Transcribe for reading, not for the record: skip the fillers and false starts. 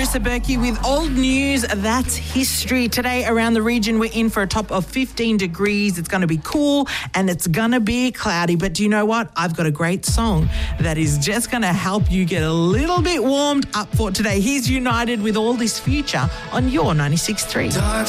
Marissa Berkey with old news. That's history. Today around the region, we're in for a top of 15 degrees. It's going to be cool and it's going to be cloudy. But do you know what? I've got a great song that is just going to help you get a little bit warmed up for today. Here's United with All This Future on your 96.3.